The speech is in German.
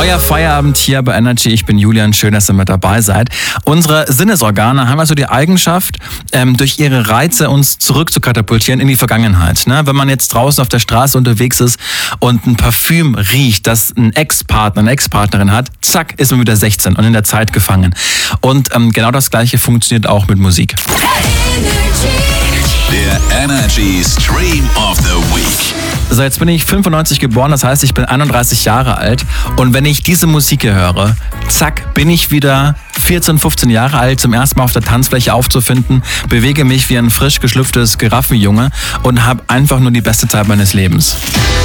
Euer Feierabend hier bei Energy. Ich bin Julian, schön, dass ihr mit dabei seid. Unsere Sinnesorgane haben also die Eigenschaft, durch ihre Reize uns zurück zu katapultieren in die Vergangenheit. Ne? Wenn man jetzt draußen auf der Straße unterwegs ist und ein Parfüm riecht, das ein Ex-Partner, eine Ex-Partnerin hat, zack, ist man wieder 16 und in der Zeit gefangen. Und genau das Gleiche funktioniert auch mit Musik. Der Energy Stream of the Week. So, jetzt bin ich 95 geboren, das heißt, ich bin 31 Jahre alt. Und wenn ich diese Musik höre, zack, bin ich wieder 14, 15 Jahre alt, zum ersten Mal auf der Tanzfläche aufzufinden, bewege mich wie ein frisch geschlüpftes Giraffenjunge und habe einfach nur die beste Zeit meines Lebens.